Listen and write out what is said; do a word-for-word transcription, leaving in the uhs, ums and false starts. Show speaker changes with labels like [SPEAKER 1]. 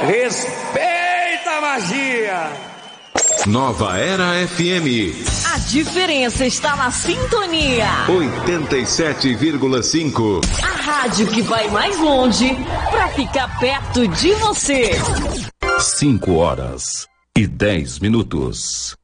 [SPEAKER 1] Respeita a magia!
[SPEAKER 2] Nova Era F M.
[SPEAKER 3] A diferença está na sintonia.
[SPEAKER 2] oitenta e sete vírgula cinco.
[SPEAKER 3] A rádio que vai mais longe para ficar perto de você.
[SPEAKER 2] cinco horas e dez minutos.